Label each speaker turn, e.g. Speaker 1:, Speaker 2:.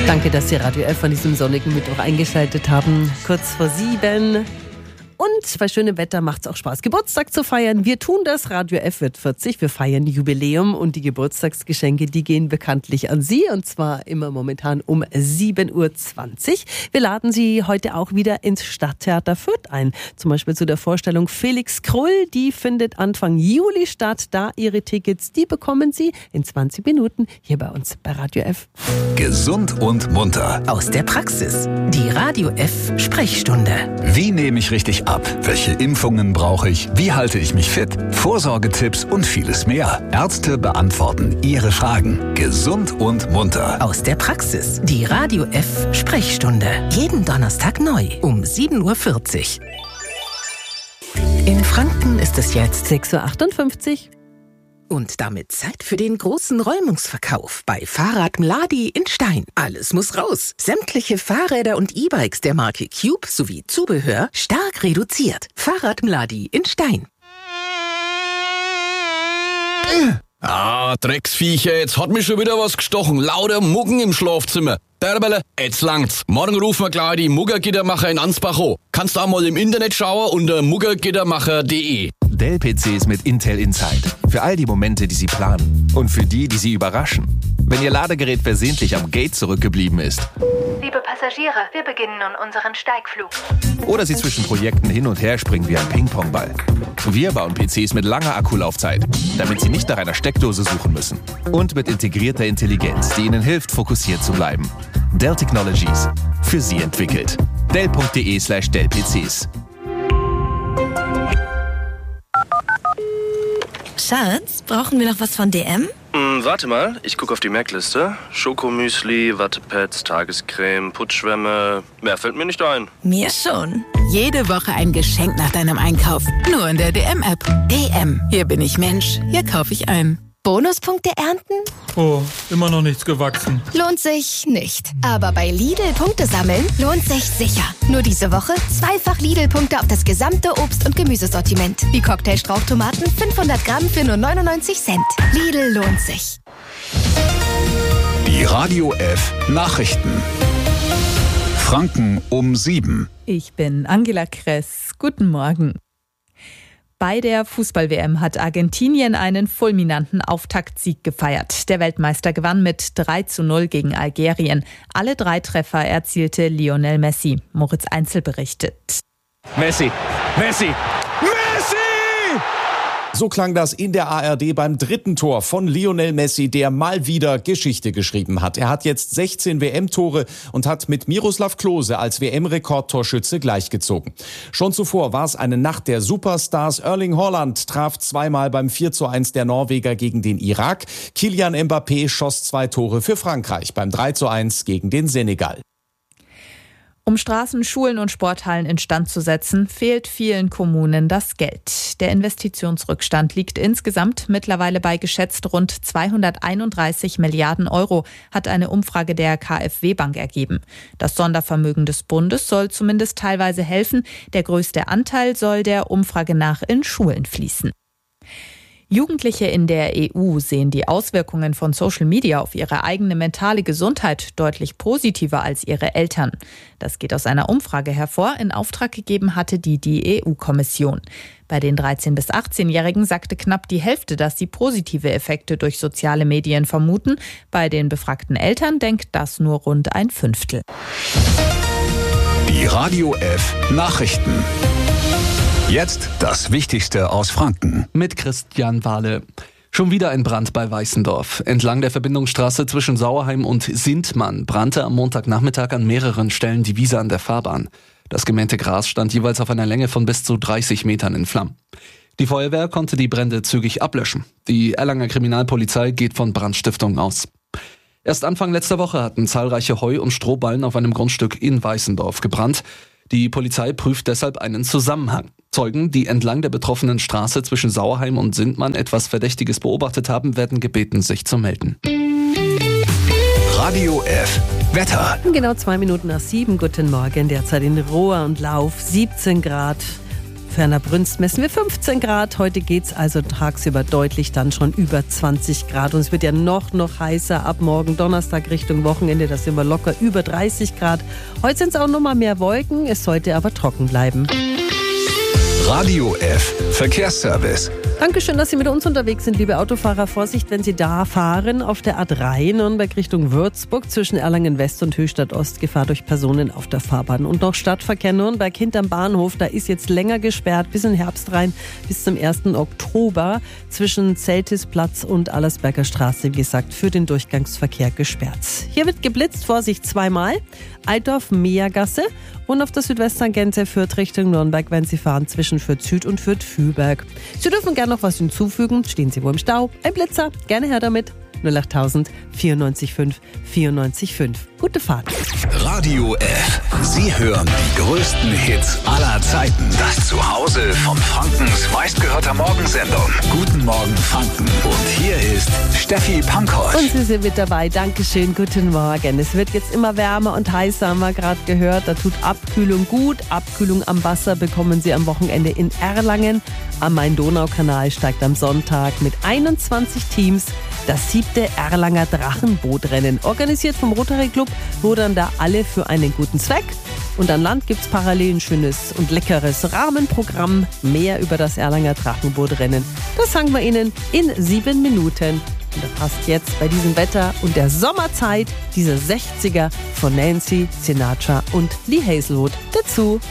Speaker 1: Danke, dass Sie Radio F an diesem sonnigen Mittwoch eingeschaltet haben. Kurz vor 7. Und bei schönem Wetter macht es auch Spaß, Geburtstag zu feiern. Wir tun das. Radio F wird 40. Wir feiern Jubiläum und die Geburtstagsgeschenke, die gehen bekanntlich an Sie. Und zwar immer momentan um 7.20 Uhr. Wir laden Sie heute auch wieder ins Stadttheater Fürth ein. Zum Beispiel zu der Vorstellung Felix Krull. Die findet Anfang Juli statt. Da Ihre Tickets, die bekommen Sie in 20 Minuten hier bei uns bei Radio F.
Speaker 2: Gesund und munter.
Speaker 3: Aus der Praxis. Die Radio F Sprechstunde.
Speaker 2: Wie nehme ich richtig ab? Welche Impfungen brauche ich? Wie halte ich mich fit? Vorsorgetipps und vieles mehr. Ärzte beantworten Ihre Fragen. Gesund und munter.
Speaker 3: Aus der Praxis. Die Radio F Sprechstunde. Jeden Donnerstag neu um 7.40 Uhr. In Franken ist es jetzt
Speaker 1: 6.58 Uhr.
Speaker 3: Und damit Zeit für den großen Räumungsverkauf bei Fahrrad Mladi in Stein. Alles muss raus. Sämtliche Fahrräder und E-Bikes der Marke Cube sowie Zubehör stark reduziert. Fahrrad Mladi in Stein.
Speaker 4: Drecksviecher, jetzt hat mich schon wieder was gestochen. Lauter Muggen im Schlafzimmer. Derbele, jetzt langt's. Morgen rufen wir gleich die Muggergittermacher in Ansbach an. Kannst du auch mal im Internet schauen unter muggergittermacher.de.
Speaker 5: Dell-PCs mit Intel Inside. Für all die Momente, die Sie planen. Und für die, die Sie überraschen. Wenn Ihr Ladegerät versehentlich am Gate zurückgeblieben ist.
Speaker 6: Liebe Passagiere, wir beginnen nun unseren Steigflug.
Speaker 5: Oder Sie zwischen Projekten hin und her springen wie ein Ping-Pong-Ball. Wir bauen PCs mit langer Akkulaufzeit, damit Sie nicht nach einer Steckdose suchen müssen. Und mit integrierter Intelligenz, die Ihnen hilft, fokussiert zu bleiben. Dell Technologies. Für Sie entwickelt. Dell.de/Dell-PCs.
Speaker 7: Schatz, brauchen wir noch was von DM?
Speaker 8: Warte mal, ich gucke auf die Merkliste. Schokomüsli, Wattepads, Tagescreme, Putzschwämme. Mehr fällt mir nicht ein.
Speaker 7: Mir schon. Jede Woche ein Geschenk nach deinem Einkauf. Nur in der DM-App. DM. Hier bin ich Mensch. Hier kaufe ich ein.
Speaker 9: Bonuspunkte ernten?
Speaker 10: Oh, immer noch nichts gewachsen.
Speaker 9: Lohnt sich nicht. Aber bei Lidl Punkte sammeln lohnt sich sicher. Nur diese Woche zweifach Lidl-Punkte auf das gesamte Obst- und Gemüsesortiment. Wie Cocktail-Strauchtomaten 500 Gramm für nur 99 Cent. Lidl lohnt sich.
Speaker 2: Die Radio F Nachrichten. Franken um 7.
Speaker 11: Ich bin Angela Kress. Guten Morgen. Bei der Fußball-WM hat Argentinien einen fulminanten Auftaktsieg gefeiert. Der Weltmeister gewann mit 3:0 gegen Algerien. Alle 3 Treffer erzielte Lionel Messi. Moritz Einzel berichtet.
Speaker 12: Messi! So klang das in der ARD beim 3. Tor von Lionel Messi, der mal wieder Geschichte geschrieben hat. Er hat jetzt 16 WM-Tore und hat mit Miroslav Klose als WM-Rekordtorschütze gleichgezogen. Schon zuvor war es eine Nacht der Superstars. Erling Haaland traf 2-mal beim 4:1 der Norweger gegen den Irak. Kylian Mbappé schoss 2 Tore für Frankreich beim 3:1 gegen den Senegal.
Speaker 11: Um Straßen, Schulen und Sporthallen instand zu setzen, fehlt vielen Kommunen das Geld. Der Investitionsrückstand liegt insgesamt mittlerweile bei geschätzt rund 231 Milliarden Euro, hat eine Umfrage der KfW-Bank ergeben. Das Sondervermögen des Bundes soll zumindest teilweise helfen. Der größte Anteil soll der Umfrage nach in Schulen fließen. Jugendliche in der EU sehen die Auswirkungen von Social Media auf ihre eigene mentale Gesundheit deutlich positiver als ihre Eltern. Das geht aus einer Umfrage hervor, in Auftrag gegeben hatte die EU-Kommission. Bei den 13- bis 18-Jährigen sagte knapp die Hälfte, dass sie positive Effekte durch soziale Medien vermuten. Bei den befragten Eltern denkt das nur rund ein Fünftel.
Speaker 2: Die Radio F Nachrichten. Jetzt das Wichtigste aus Franken.
Speaker 13: Mit Christian Wahle. Schon wieder ein Brand bei Weißendorf. Entlang der Verbindungsstraße zwischen Sauerheim und Sintmann brannte am Montagnachmittag an mehreren Stellen die Wiese an der Fahrbahn. Das gemähte Gras stand jeweils auf einer Länge von bis zu 30 Metern in Flammen. Die Feuerwehr konnte die Brände zügig ablöschen. Die Erlanger Kriminalpolizei geht von Brandstiftung aus. Erst Anfang letzter Woche hatten zahlreiche Heu- und Strohballen auf einem Grundstück in Weißendorf gebrannt. Die Polizei prüft deshalb einen Zusammenhang. Zeugen, die entlang der betroffenen Straße zwischen Sauerheim und Sintmann etwas Verdächtiges beobachtet haben, werden gebeten, sich zu melden.
Speaker 2: Radio F Wetter.
Speaker 1: Genau 2 Minuten nach 7. Guten Morgen. Derzeit in Rohr und Lauf 17 Grad. Ferner Brünst messen wir 15 Grad. Heute geht's also tagsüber deutlich dann schon über 20 Grad. Und es wird ja noch heißer ab morgen Donnerstag Richtung Wochenende. Da sind wir locker über 30 Grad. Heute sind es auch noch mal mehr Wolken. Es sollte aber trocken bleiben.
Speaker 2: Radio F Verkehrsservice.
Speaker 1: Dankeschön, dass Sie mit uns unterwegs sind, liebe Autofahrer. Vorsicht, wenn Sie da fahren, auf der A3 Nürnberg Richtung Würzburg zwischen Erlangen West und Höchstadt Ost, Gefahr durch Personen auf der Fahrbahn. Und noch Stadtverkehr Nürnberg hinterm Bahnhof, da ist jetzt länger gesperrt, bis in Herbst rein, bis zum 1. Oktober zwischen Zeltisplatz und Allersberger Straße, wie gesagt, für den Durchgangsverkehr gesperrt. Hier wird geblitzt, Vorsicht, zweimal, Altdorf-Meergasse und auf der Südwesttangente Fürth Richtung Nürnberg, wenn Sie fahren, zwischen Fürth Süd und Fürth Fühlberg. Sie dürfen gerne noch was hinzufügen. Stehen Sie wohl im Stau? Ein Blitzer? Gerne her damit. 08000 94 94 5. Gute Fahrt.
Speaker 2: Radio F. Sie hören die größten Hits aller Zeiten. Das Zuhause von Frankens meistgehörter Morgensendung. Guten Morgen Franken. Und hier ist Steffi Pankow.
Speaker 1: Und Sie sind mit dabei. Dankeschön. Guten Morgen. Es wird jetzt immer wärmer und heißer, haben wir gerade gehört. Da tut Abkühlung gut. Abkühlung am Wasser bekommen Sie am Wochenende in Erlangen. Am Main-Donau-Kanal steigt am Sonntag mit 21 Teams das 7. Erlanger Drachenbootrennen. Organisiert vom Rotary Club, rudern da alle für einen guten Zweck. Und an Land gibt's parallel ein schönes und leckeres Rahmenprogramm. Mehr über das Erlanger Drachenbootrennen, das sagen wir Ihnen in 7 Minuten. Und da passt jetzt bei diesem Wetter und der Sommerzeit diese 60er von Nancy Sinatra und Lee Hazelwood dazu.